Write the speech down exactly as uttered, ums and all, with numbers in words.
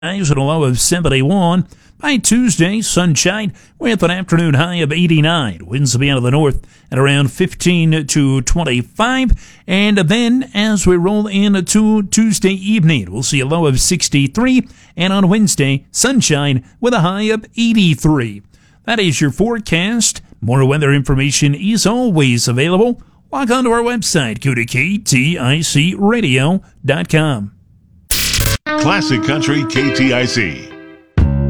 Highs at a low of seventy-one. By Tuesday, sunshine with an afternoon high of eighty-nine. Winds will be out of the north at around fifteen to twenty-five. And then as we roll into Tuesday evening, we'll see a low of sixty-three. And on Wednesday, sunshine with a high of eighty-three. That is your forecast. More weather information is always available. Log on to our website, go to K T I C radio dot com. Classic Country K T I C.